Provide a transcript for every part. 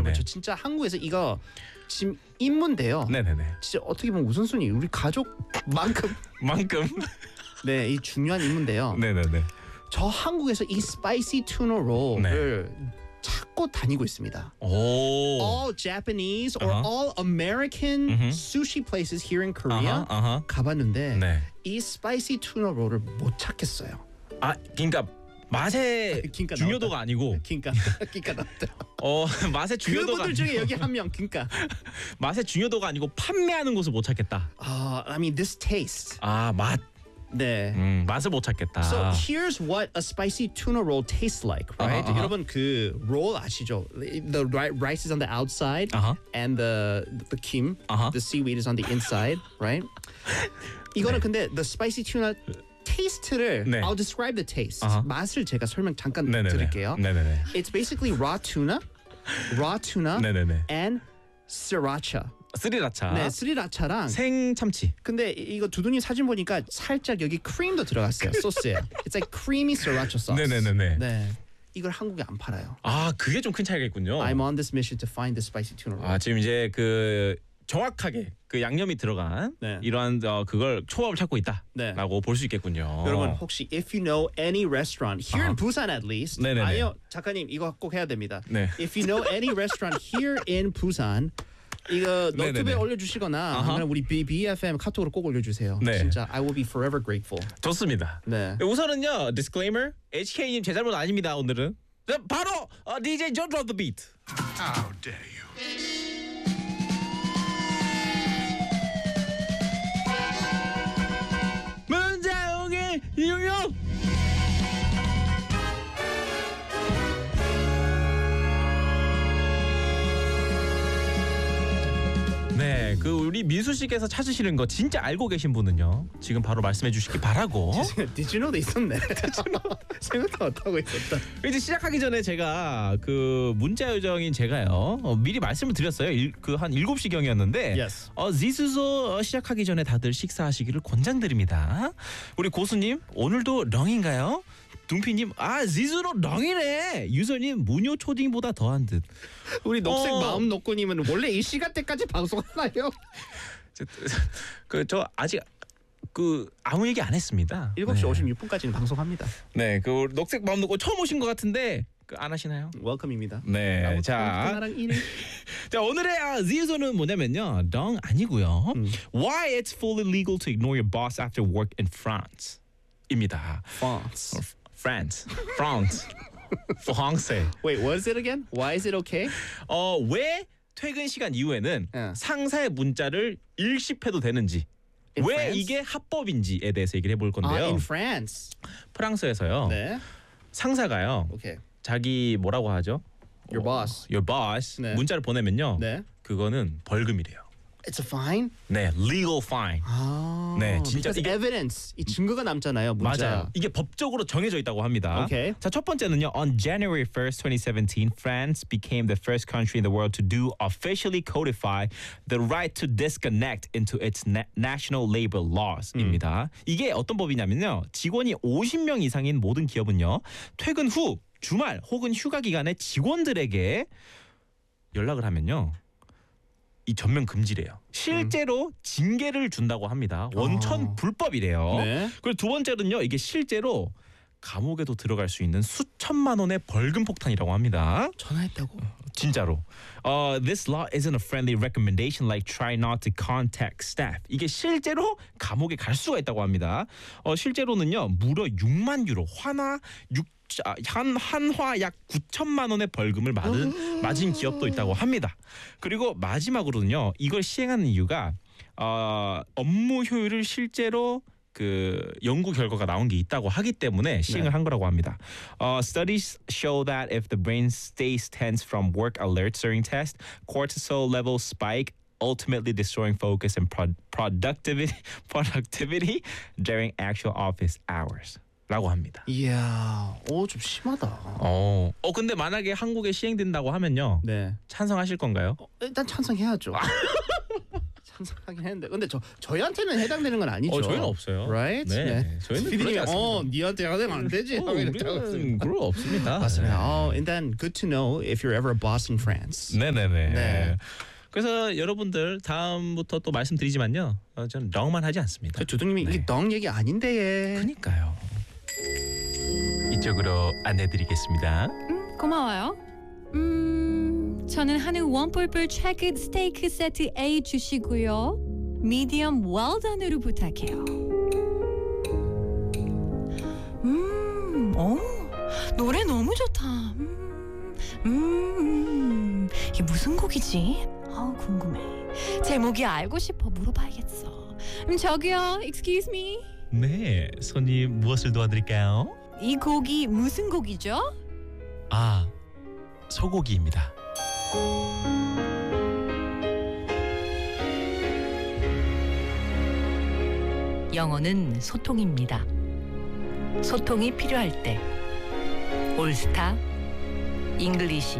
여러분 저 진짜 한국에서 이거 지금 임무인데요. 네네네. 진짜 어떻게 보면 우선순위 우리 가족만큼 네, 이 중요한 임무인데요. 네네네. 저 한국에서 이 스파이시 투나 롤을 찾고 다니고 있습니다. 오. All Japanese or all American sushi places here in Korea 가봤는데 이 스파이시 투나 롤을 못 찾겠어요. 아, 그러니까 맛의 그러니까 중요도가 아니고 그러니까 나왔다. 맛의 중요도가 그분들 중에 여기 한 명 그러니까 맛의 중요도가 아니고 판매하는 곳을 못 찾겠다. I mean this taste. 아, 맛. 네. 맛을 못 찾겠다. So here's what a spicy tuna roll tastes like, right? 여러분 그 roll 아시죠? The rice is on the outside and the kim, the seaweed is on the inside, right? 이거는 근데 the spicy tuna taste를 I'll describe the taste. 맛을 제가 설명 잠깐 드릴게요. It's basically raw tuna and sriracha. 스리라차. 네, 스리라차랑 생참치. 근데 이거 두둔이 사진 보니까 살짝 여기 크림도 들어갔어요. 소스에. It's like creamy sriracha sauce. 네네네네. 네. 이걸 한국에 안 팔아요. 아, 그게 좀 큰 차이가 있군요. I'm on this mission to find the spicy tuna roll. 아, 지금 이제 그 정확하게 그 양념이 들어간 이러한 그걸 초밥을 찾고 있다라고 볼 수 있겠군요. 여러분 혹시 if you know any restaurant here in Busan at least 아니요 작가님 이거 꼭 해야 됩니다. If you know any restaurant here in Busan 이거 너튜브에 올려주시거나 아니면 우리 BFM 카톡으로 꼭 올려주세요. 진짜 I will be forever grateful. 좋습니다. 우선은요 disclaimer HK님 제 잘못 아닙니다 오늘은. 바로 DJ John Drop the Beat. How dare you? 문자용의 유용. 네, 그 우리 민수 씨께서 찾으시는 거 진짜 알고 계신 분은요. 지금 바로 말씀해 주시기 바라고. Did you know도 있었네. 생각도 못하고 있었다. 이제 시작하기 전에 제가 그 문자 요정인 제가요. 미리 말씀을 드렸어요. 그 한 7시경이었는데 지수소 시작하기 전에 다들 식사하시기를 권장드립니다. 우리 고수님 오늘도 렁인가요? 둥피님 지수로 렁이네. 유서님 무뇨 초딩보다 더한 듯. 우리 녹색 마음 녹고님은 원래 이 시간대까지 방송하나요? 저 아직 아무 얘기 안 했습니다. 7시 56분까지는 방송합니다. 네, 그 녹색 마음 녹고 처음 오신 것 같은데 안 하시나요? 웰컴입니다. 네, 자 오늘의 지수는 뭐냐면요, 덩 아니고요. Why it's fully legal to ignore your boss after work in France.입니다. France. 프랑스. Wait, what is it again? Why is it okay? 왜 퇴근 시간 이후에는 상사의 문자를 일십해도 되는지, In 왜 France? 이게 합법인지에 대해서 얘기를 해볼 건데요. In France. 프랑스에서요. 상사가요. Okay. 자기 뭐라고 하죠? Your boss. Your boss. 문자를 보내면요. 그거는 벌금이래요. It's a fine? 네, legal fine. 네, 진짜 because 이게 evidence, 이 증거가 남잖아요. 문자. 맞아요. 이게 법적으로 정해져 있다고 합니다. Okay. 자, 첫 번째는요. On January 1st, 2017, France became the first country in the world to do officially codify the right to disconnect into its national labor laws.입니다. 이게 어떤 법이냐면요. 직원이 50명 이상인 모든 기업은요. 퇴근 후 주말 혹은 휴가 기간에 직원들에게 연락을 하면요. 이 전면 금지래요. 실제로 징계를 준다고 합니다. 원천 불법이래요. 그리고 두 번째는요. 이게 실제로 감옥에도 들어갈 수 있는 수천만 원의 벌금 폭탄이라고 합니다. 전화했다고? 진짜로. This law isn't a friendly recommendation like try not to contact staff. 이게 실제로 감옥에 갈 수가 있다고 합니다. 실제로는요. 무려 6만 유로, 한화 약 9천만 원의 벌금을 맞은 기업도 있다고 합니다. 그리고 마지막으로는요. 이걸 시행하는 이유가 업무 효율을 실제로 그 연구 결과가 나온 게 있다고 하기 때문에 시행을 한 거라고 합니다. Studies show that if the brain stays tense from work alerts during test, cortisol levels spike, ultimately destroying focus and productivity during actual office hours. 라고 합니다. 이야, 좀 심하다. 근데 만약에 한국에 시행된다고 하면요. 찬성하실 건가요? 일단 찬성해야죠. 항상 하긴 했는데 근데 저희한테는 해당되는 건 아니죠. 저희는 없어요. Right? 네. 저희는 피디님이 그러지 않습니다. 니한테 하면 안 되지. 우리는 그럴 없습니다. 맞습니다. And then good to know if you're ever a boss in France. 네네네. 네. 그래서 여러분들 다음부터 또 말씀드리지만요. 저는 렁만 하지 않습니다. 저 조동님이 이게 덩 얘기 아닌데. 그러니까요. 이쪽으로 안내드리겠습니다. 고마워요. 저는 한우 원뿔뿔 트래크 스테이크 세트 A 주시고요. 미디엄 웰던으로 부탁해요. 노래 너무 좋다. 이게 무슨 곡이지? 궁금해. 제목이 알고 싶어 물어봐야겠어. 저기요, excuse me. 네, 손님 무엇을 도와드릴까요? 이 곡이 무슨 곡이죠? 소고기입니다. 영어는 소통입니다. 소통이 필요할 때 올스타 잉글리시.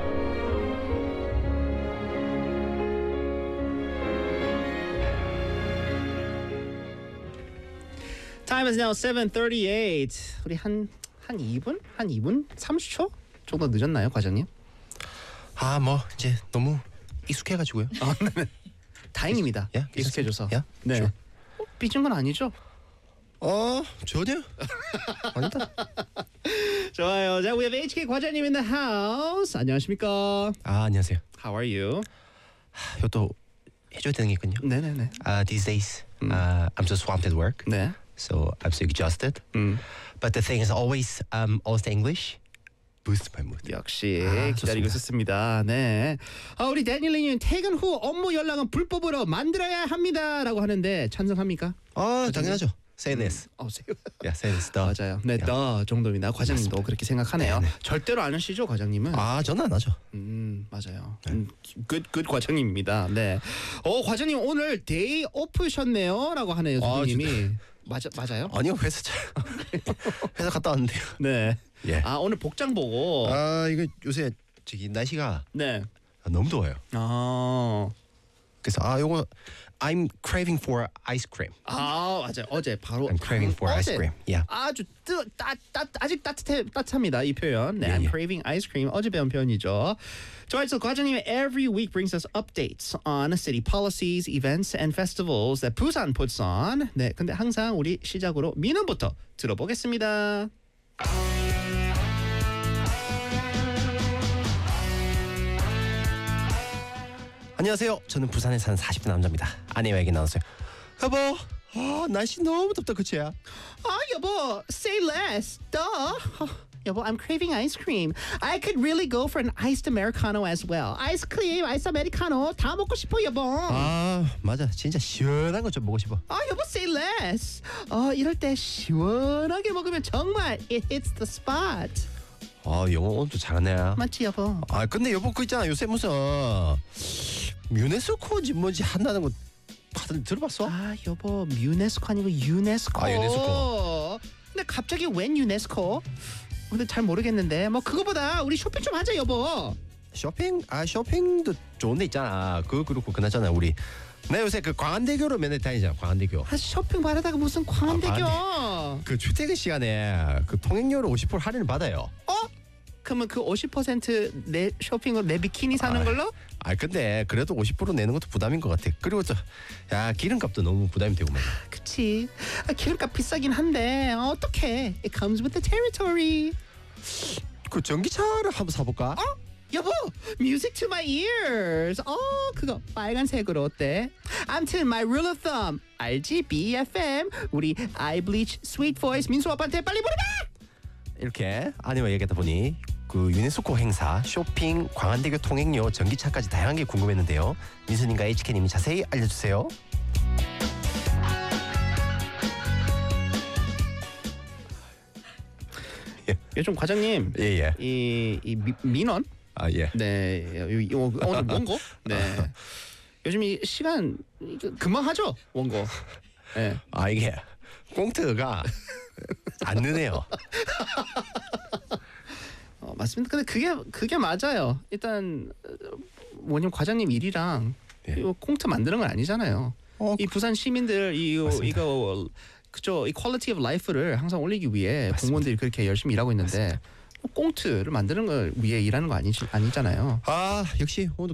Time is now 7:38. 우리 한 2분? 한 2분? 30초 정도 늦었나요, 과장님? 뭐 이제 너무 익숙해가지고요. 다행입니다. 야, 익숙해져서. 야, 네. sure. 삐진 건 아니죠? 전혀 아니다. 좋아요. 자, we have HK 과장님 in the house. 안녕하십니까? 안녕하세요. How are you? 이것도 해줘야 되는 게 있군요. 네네네. These days, I'm so swamped at work, 네. so I'm so exhausted. But the thing is always English. Boost my mood. 역시 기다리고 좋습니다. 있었습니다. 네. 우리 데니엘님 퇴근 후 업무 연락은 불법으로 만들어야 합니다라고 하는데 찬성합니까? 당연하죠. Say this. Yeah, say this. 맞아요. 네, 더 정도입니다. 과장님도 그렇게 생각하네요. 네네. 절대로 안 하시죠, 과장님은? 저는 안 하죠. 맞아요. good 과장님입니다. 네. 과장님 오늘 데이 오프셨네요라고 하네요, 선생님이. 맞아요? 아니요, 회사 갔다 왔는데요. 네. 예. 오늘 복장 보고. 이거 요새 날씨가 네. 너무 더워요. 그래서 요거 I'm craving for ice cream. 맞아요. 어제 바로 I'm craving for ice cream. Yeah. 아주 아직 따뜻합니다. 이 표현. 네, 예, I'm 예. craving ice cream. 어제 배운 표현이죠. 좋아요. So 과장님 every week brings us updates on city policies, events, and festivals that Busan puts on. 네, 근데 항상 우리 시작으로 민원부터 들어보겠습니다. 안녕하세요. 저는 부산에 사는 40대 남자입니다. 아내와 얘기 나눴어요. 여보, 날씨 너무 덥다 그치야? 여보, say less. Duh. 여보, I'm craving ice cream. I could really go for an iced americano as well. Ice cream, ice americano 다 먹고 싶어, 여보. 맞아. 진짜 시원한 거 좀 먹고 싶어. 여보, say less. 이럴 때 시원하게 먹으면 정말 it hits the spot. 영어 오늘도 잘하네. 맞지, 여보? 근데 여보 그 있잖아. 요새 무슨 유네스코인지 뭔지 한다는 거 다들 들어봤어? 여보, 유네스코 아니고 유네스코. 유네스코. 근데 갑자기 웬 유네스코? 근데 잘 모르겠는데 뭐 그거보다 우리 쇼핑 좀 하자, 여보. 쇼핑? 쇼핑도 좋은 데 있잖아. 그거 그렇고 그나저나 우리 나 요새 그 광안대교로 맨날 다니잖아. 광안대교. 쇼핑 바르다가 무슨 광안대교. 그 출퇴근 시간에 그 통행료를 50% 할인을 받아요. 그러면 그 50% 내 쇼핑으로 내 비키니 사는 걸로? 근데 그래도 50% 내는 것도 부담인 것 같아. 그리고 기름값도 너무 부담이 되고 말이야. 그치. 기름값 비싸긴 한데 어떡해. It comes with the territory. 그 전기차를 한번 사볼까? 여보, music to my ears. 그거 빨간색으로 어때? 아무튼 my rule of thumb. 알지? BFM. 우리 I bleach sweet voice 민수 아빠한테 빨리 보내봐. 이렇게 아내와 얘기하다 보니 그 유네스코 행사, 쇼핑, 광안대교 통행료, 전기차까지 다양한 게 궁금했는데요. 민수님과 HK님이 자세히 알려주세요. 요즘 과장님. 예. 이 민원? 예. 네. 오늘 원고? 네. 요즘 이 시간 금방 하죠, 원고. 네. 이게 꽁트가 안 느네요. 맞습니다. 근데 그게 맞아요. 일단 뭐냐면 과장님 일이랑 이거 꽁트 만드는 건 아니잖아요. 이 부산 시민들 이거 그죠? 이 퀄리티 오브 라이프를 항상 올리기 위해 공무원들이 그렇게 열심히 일하고 있는데 꽁트를 만드는 걸 위해 일하는 거 아니잖아요. 아 역시 오늘